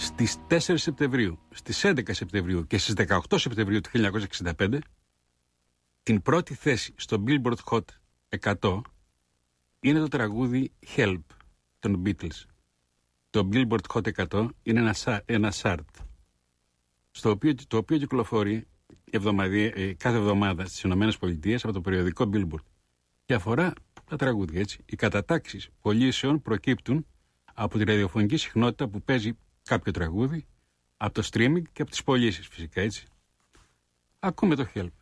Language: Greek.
Στις 4 Σεπτεμβρίου, στις 11 Σεπτεμβρίου και στις 18 Σεπτεμβρίου του 1965, την πρώτη θέση στο Billboard Hot 100 είναι το τραγούδι Help των Beatles. Το Billboard Hot 100 είναι ένα chart, το οποίο κυκλοφορεί κάθε εβδομάδα στις ΗΠΑ από το περιοδικό Billboard και αφορά τα τραγούδια, έτσι. Οι κατατάξεις πωλήσεων προκύπτουν από τη ραδιοφωνική συχνότητα που παίζει κάποιο τραγούδι, από το streaming και από τις πωλήσεις φυσικά, έτσι. Ακούμε το Help.